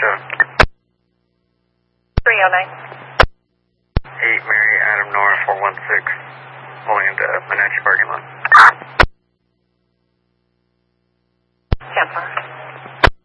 309. 8 Mary Adam Nora 416, pulling into Menachie parking lot. Tampa.